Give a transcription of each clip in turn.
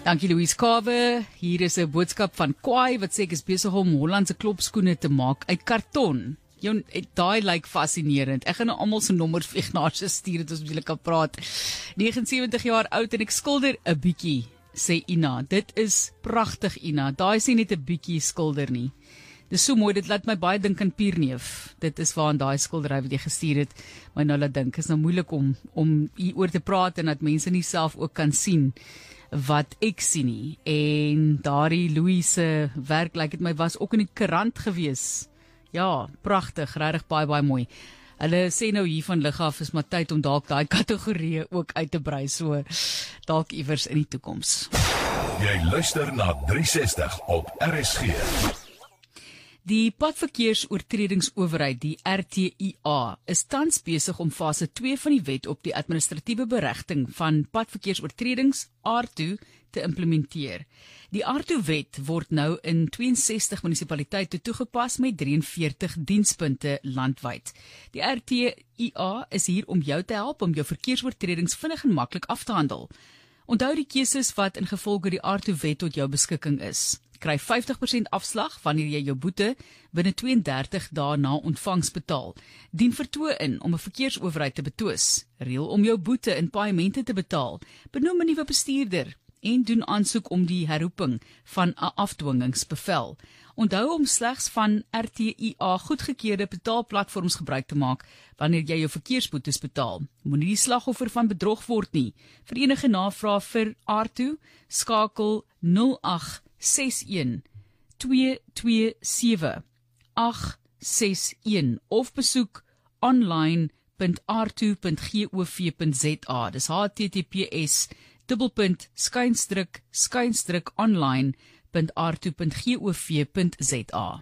Dankie Louise Kawe. Hier is 'n boodskap van Kwai wat sê ek is besig om Hollandse klopskoene te maak uit karton. Daai lyk fascinerend. Ek gaan nou almal se nommers vir Ignatius stuur dat ons met julle kan praat. 79 jaar oud en ek skilder 'n bietjie, sê Ina. Dit is pragtig, Ina. Daai sê net 'n bietjie skilder nie. Dis so mooi, dit laat my baie dink aan Pierneef. Dit is waar daai skildery wat jy gestuur het, my nou laat dink. Is nou moeilik om hieroor te praat en dat mense nie self ook kan sien wat ek sien nie. En daardie Louis se werk, lyk dit my, was ook in die koerant gewees. Ja, pragtig, regtig baie mooi. Hulle sê nou hier van lig af is maar tyd om dalk daai kategorieë ook uit te brei, so dalk iewers in die toekoms. Jy luister na 360 op RSG. Die padverkeersoortredingsowerheid, die RTIA, is tans besig om fase 2 van die wet op die administratiewe beregting van padverkeersoortredings, AARTO, te implementeer. Die AARTO-wet word nou in 62 munisipaliteite toegepas met 43 dienspunte landwyd. Die RTIA is hier om jou te help om jou verkeersoortredings vinnig en maklik af te handel. Onthou die keuses wat ingevolge die AARTO-wet tot jou beskikking is. Kry 50% afslag wanneer jy jou boete binne 32 dae na ontvangs betaal. Dien vertoë in om 'n verkeersowerheid te betwis. Reël om jou boete in paaiemente te betaal. Benoem 'n nuwe bestuurder en doen aansoek om die herroeping van 'n afdwingingsbevel. Onthou om slegs van RTIA goedgekeurde betaalplatforms gebruik te maak wanneer jy jou verkeersboetes betaal. Moenie die slagoffer van bedrog word nie. Vir enige navrae vir AARTO, skakel 0861 227 861 of besoek online.aarto.gov.za. Dis https://online.aarto.gov.za.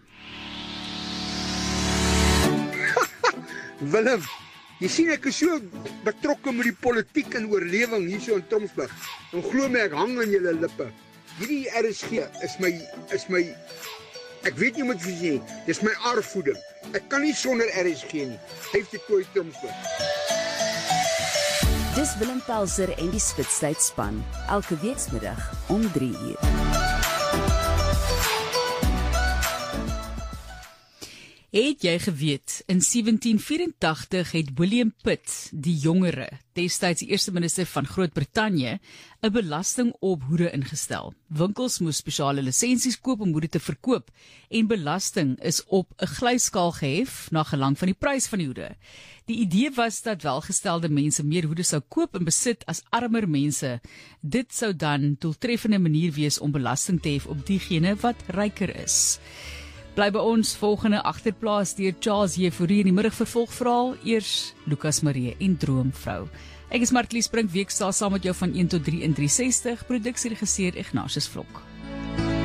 Willem, jy sien ek is so betrokke met die politiek en oorlewing hier so in Tromsburg. En glo my, ek hang aan julle lippe. Hierdie RSG is my ek weet nie wat vir sê, dis my armoede. Ek kan nie sonder RSG nie. Heeft dit toe Tromsburg. Dis Willem Pelser en die Spitstyd-span, elke weekmiddag om 3:00. Het jy geweet, in 1784 het William Pitt, die jongere, destyds die eerste minister van Groot-Brittanje, 'n belasting op hoede ingestel. Winkels moes spesiale lisensies koop om hoede te verkoop en belasting is op 'n glyskaal gehef na gelang van die prys van die hoede. Die idee was dat welgestelde mense meer hoede sou koop en besit as armer mense. Dit sou dan doeltreffende manier wees om belasting te hef op diegene wat ryker is. Bly by ons, volgende agterplaas deur Charles Jefouri in die middag vervolgverhaal, eers Lukas Marie en Droomvrou. Ek is Martlies Brink, week saam met jou van 1 tot 3 in 360, produksie regisseur Ignatius Vlok.